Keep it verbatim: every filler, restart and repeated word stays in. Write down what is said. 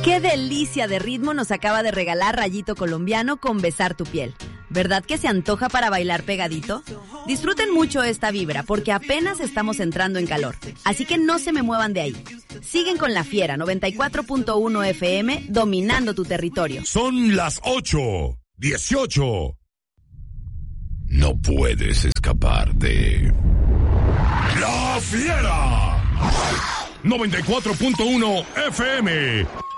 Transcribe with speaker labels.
Speaker 1: Qué delicia de ritmo nos acaba de regalar Rayito Colombiano con Besar tu piel. ¿Verdad que se antoja para bailar pegadito? Disfruten mucho esta vibra porque apenas estamos entrando en calor. Así que no se me muevan de ahí. Siguen con La Fiera noventa y cuatro punto uno F M dominando tu territorio.
Speaker 2: Son las ocho dieciocho. No puedes escapar de La Fiera noventa y cuatro punto uno F M.